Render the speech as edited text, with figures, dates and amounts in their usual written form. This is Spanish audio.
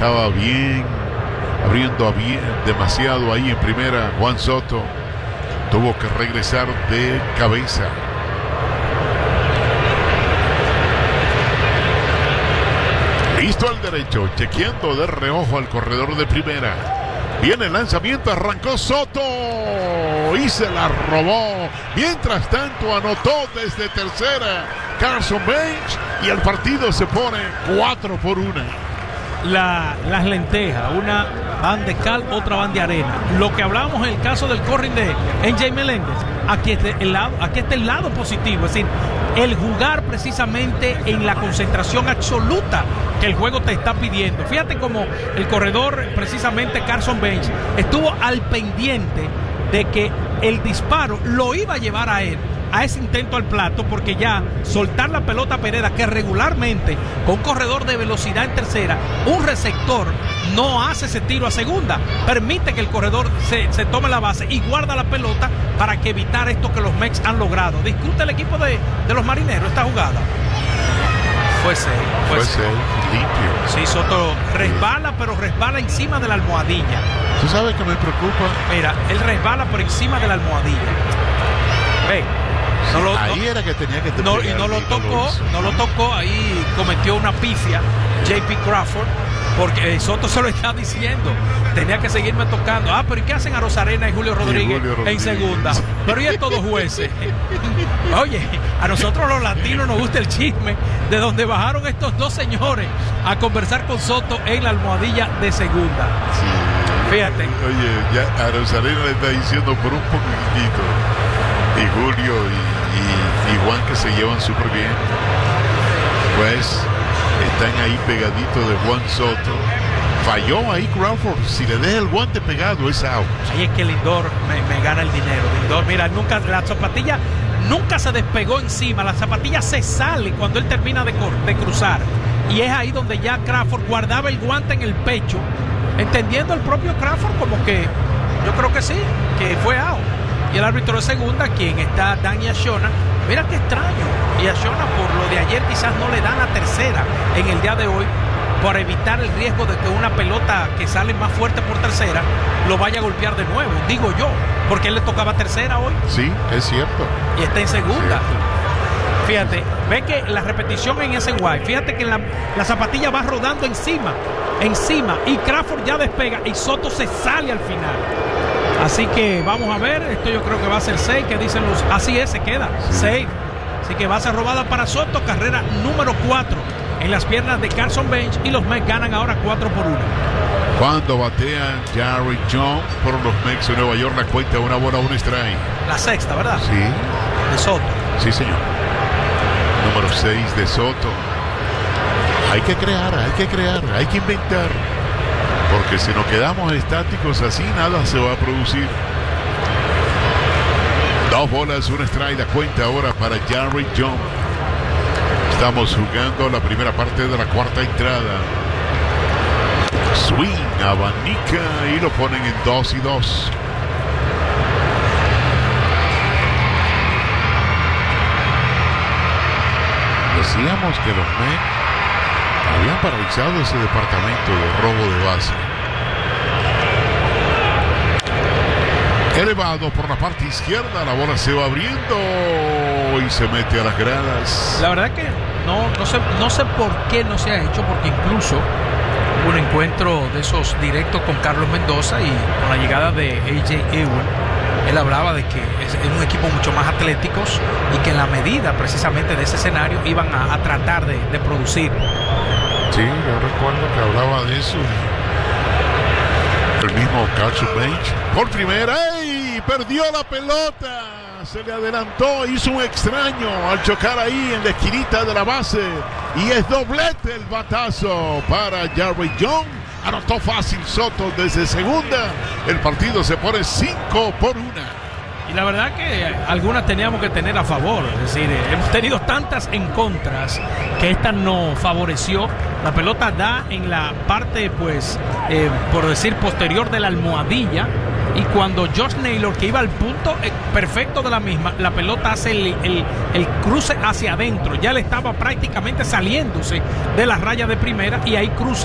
estaba bien, abriendo bien, demasiado ahí en primera. Juan Soto tuvo que regresar de cabeza. Listo al derecho, chequeando de reojo al corredor de primera. Viene el lanzamiento, arrancó Soto y se la robó. Mientras tanto anotó desde tercera Carson Bench y el partido se pone 4-1. Las lentejas, una van de cal, otra van de arena. Lo que hablábamos en el caso del corring de NJ Meléndez, aquí está el lado positivo, es decir, el jugar precisamente en la concentración absoluta que el juego te está pidiendo. Fíjate como el corredor, precisamente Carson Bench, estuvo al pendiente de que el disparo lo iba a llevar a él a ese intento al plato, porque ya soltar la pelota a Pereda, que regularmente con un corredor de velocidad en tercera, un receptor no hace ese tiro a segunda, permite que el corredor se tome la base y guarda la pelota para que evitar esto que los Mex han logrado. Discute el equipo de los Marineros esta jugada. Fue safe, limpio. Sí, Soto resbala, pero resbala encima de la almohadilla. ¿Tú sabes que me preocupa? Mira, él resbala por encima de la almohadilla. Ve. Ahí era que tenía que no lo tocó, ahí cometió una pifia JP Crawford, porque Soto se lo está diciendo, tenía que seguirme tocando. Pero ¿y qué hacen a Rosarena y Julio Rodríguez en segunda? Pero y estos dos jueces. Oye, a nosotros los latinos nos gusta el chisme de donde bajaron estos dos señores a conversar con Soto en la almohadilla de segunda. Sí. Fíjate. Oye, ya a Rosarena le está diciendo por un poquitito. Y Julio y Juan, que se llevan súper bien, pues están ahí pegaditos de Juan Soto. Falló ahí Crawford. Si le deja el guante pegado, es out. Ahí es que Lindor me gana el dinero. Lindor, mira, la zapatilla nunca se despegó encima. La zapatilla se sale cuando él termina de cruzar. Y es ahí donde ya Crawford guardaba el guante en el pecho, entendiendo el propio Crawford como que, yo creo que sí, que fue out. Y el árbitro de segunda, quien está, Danny Ashona. Mira qué extraño. Y Ashona, por lo de ayer, quizás no le dan la tercera en el día de hoy, por evitar el riesgo de que una pelota que sale más fuerte por tercera lo vaya a golpear de nuevo, digo yo, porque él le tocaba tercera hoy. Sí, es cierto. Y está en segunda. Cierto. Fíjate, ve que la repetición en ese guay, fíjate que la zapatilla va rodando encima, y Crawford ya despega y Soto se sale al final. Así que vamos a ver, esto yo creo que va a ser 6, que dicen los... Así es, se queda, 6. Así que va a ser robada para Soto, carrera número 4 en las piernas de Carson Bench, y los Mets ganan ahora 4-1. Cuando batean Jarry Jones por los Mets de Nueva York, la cuenta una bola, un strike. La sexta, ¿verdad? Sí. De Soto. Sí, señor. Número 6 de Soto. Hay que crear, hay que inventar. Porque si nos quedamos estáticos así, nada se va a producir. 2 bolas, un strike, la cuenta ahora para Jarry Jones. Estamos jugando la primera parte de la cuarta entrada. Swing, abanica y lo ponen en 2-2. Decíamos que los Mets habían paralizado ese departamento de robo de base. Elevado por la parte izquierda, la bola se va abriendo y se mete a las gradas. La verdad que no sé por qué no se ha hecho, porque incluso hubo un encuentro de esos directos con Carlos Mendoza, y con la llegada de AJ Ewing, él hablaba de que es un equipo mucho más atléticos y que en la medida precisamente de ese escenario iban a tratar de producir. Sí, yo recuerdo que hablaba de eso. El mismo Carson Bench por primera, ¡ey! Perdió la pelota, se le adelantó, hizo un extraño al chocar ahí en la esquinita de la base, y es doblete el batazo para Jarry Jones. Anotó fácil Soto desde segunda. El partido se pone 5-1. Y la verdad que algunas teníamos que tener a favor, es decir, hemos tenido tantas en contras que esta no favoreció. La pelota da en la parte, pues, por decir, posterior de la almohadilla, y cuando Josh Naylor, que iba al punto perfecto de la misma, la pelota hace el cruce hacia adentro, ya le estaba prácticamente saliéndose de la raya de primera, y ahí cruza